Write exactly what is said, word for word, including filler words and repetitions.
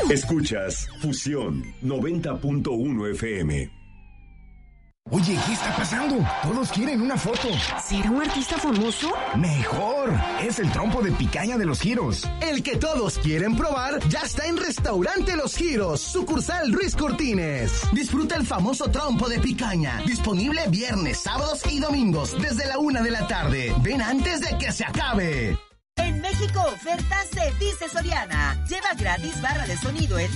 Escuchas Fusión noventa punto uno F M. Oye, ¿qué está pasando? Todos quieren una foto. ¿Será un artista famoso? Mejor, es el trompo de picaña de Los Giros. El que todos quieren probar ya está en Restaurante Los Giros, sucursal Ruiz Cortines. Disfruta el famoso trompo de picaña, disponible viernes, sábados y domingos desde la una de la tarde. Ven antes de que se acabe. En México, ofertas de Dice Soriana. Lleva gratis barra de sonido en